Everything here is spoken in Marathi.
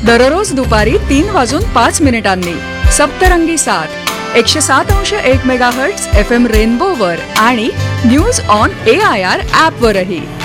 दररोज दुपारी 3:05 सप्तरंगी 7 107.1 मेगाहर्ट्झ FM रेनबोवर आणि न्यूज ऑन AIR ऍप वरही.